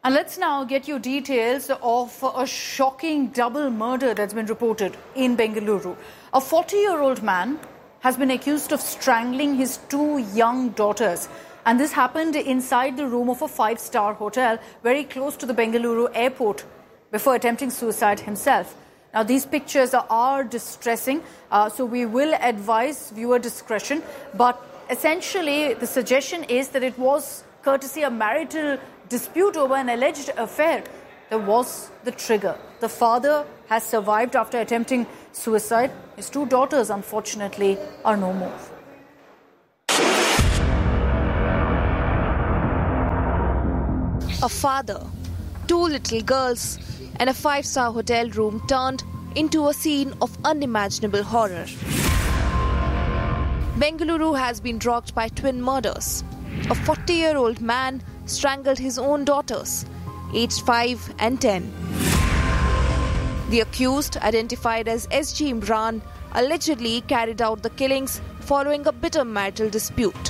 And let's now get you details of a shocking double murder that's been reported in Bengaluru. A 40-year-old man has been accused of strangling his two young daughters. And this happened inside the room of a five-star hotel very close to the Bengaluru airport before attempting suicide himself. Now, these pictures are distressing, so we will advise viewer discretion. But essentially, the suggestion is that it was courtesy of marital dispute over an alleged affair that was the trigger. The father has survived after attempting suicide. His two daughters, unfortunately, are no more. A father, two little girls, and a five-star hotel room turned into a scene of unimaginable horror. Bengaluru has been rocked by twin murders. A 40-year-old man strangled his own daughters, aged 5 and 10. The accused, identified as SG Imran, allegedly carried out the killings following a bitter marital dispute.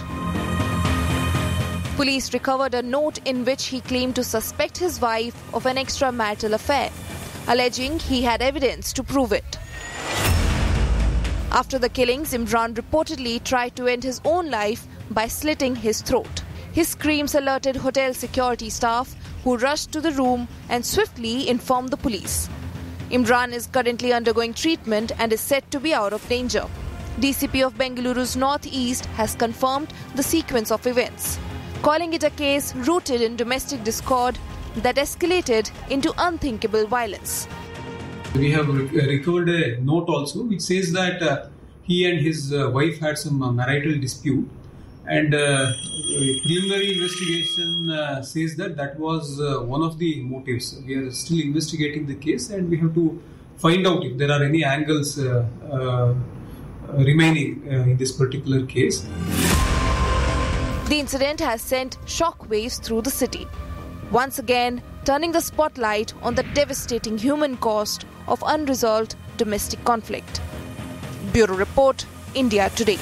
Police recovered a note in which he claimed to suspect his wife of an extramarital affair, alleging he had evidence to prove it. After the killings, Imran reportedly tried to end his own life by slitting his throat. His screams alerted hotel security staff, who rushed to the room and swiftly informed the police. Imran is currently undergoing treatment and is said to be out of danger. DCP of Bengaluru's Northeast has confirmed the sequence of events, calling it a case rooted in domestic discord that escalated into unthinkable violence. We have recovered a note also which says that he and his wife had some marital dispute, and preliminary investigation says that was one of the motives. We are still investigating the case and we have to find out if there are any angles remaining in this particular case. The incident has sent shockwaves through the city, once again turning the spotlight on the devastating human cost of unresolved domestic conflict. Bureau Report, India Today.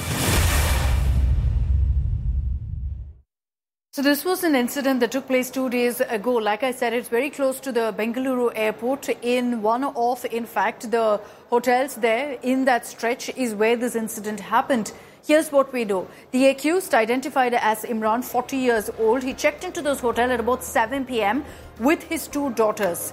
So this was an incident that took place 2 days ago. Like I said, it's very close to the Bengaluru airport. In one of, in fact, the hotels there in that stretch is where this incident happened. Here's what we know. The accused, identified as Imran, 40 years old, he checked into this hotel at about 7 p.m. with his two daughters.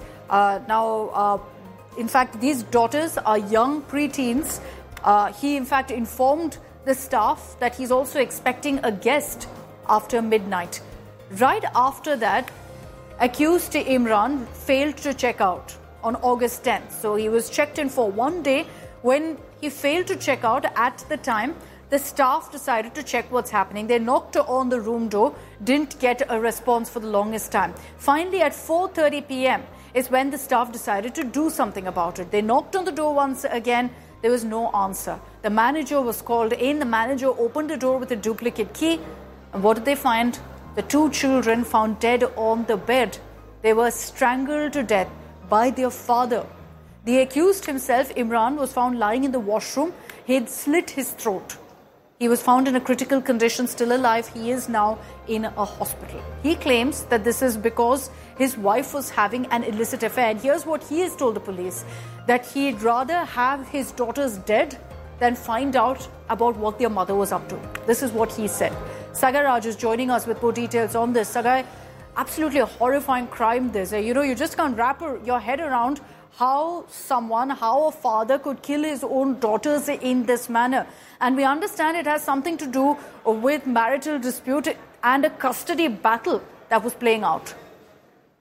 In fact, these daughters are young preteens. He, in fact, informed the staff that he's also expecting a guest after midnight. Right after that, accused Imran failed to check out on August 10th. So he was checked in for 1 day. When he failed to check out at the time, the staff decided to check what's happening. They knocked on the room door, didn't get a response for the longest time. Finally, at 4:30 p.m. is when the staff decided to do something about it. They knocked on the door once again. There was no answer. The manager was called in. The manager opened the door with a duplicate key. And what did they find? The two children found dead on the bed. They were strangled to death by their father. The accused himself, Imran, was found lying in the washroom. He'd slit his throat. He was found in a critical condition, still alive. He is now in a hospital. He claims that this is because his wife was having an illicit affair. And here's what he has told the police, that he'd rather have his daughters dead than find out about what their mother was up to. This is what he said. Sagar Raj is joining us with more details on this. Sagar, absolutely a horrifying crime this. You just can't wrap your head around how a father could kill his own daughters in this manner. And we understand it has something to do with marital dispute and a custody battle that was playing out.